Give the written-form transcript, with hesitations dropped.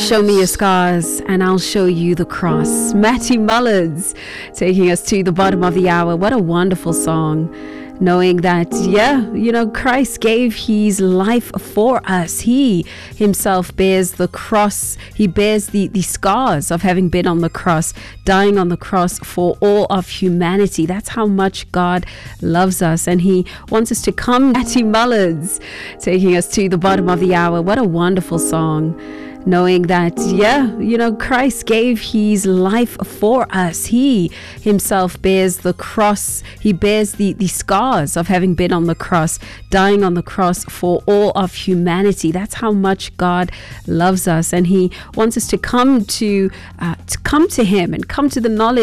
Show me your scars and I'll show you the cross. Matty Mullins taking us to the bottom of the hour. What a wonderful song. Knowing that, Christ gave his life for us. He himself bears the cross. He bears the scars of having been on the cross, dying on the cross for all of humanity. That's how much God loves us. And he wants us to come. Matty Mullins taking us to the bottom of the hour. What a wonderful song. Knowing that, Christ gave his life for us. He himself bears the cross. He bears the scars of having been on the cross, dying on the cross for all of humanity. That's how much God loves us. And he wants us to come to him and come to the knowledge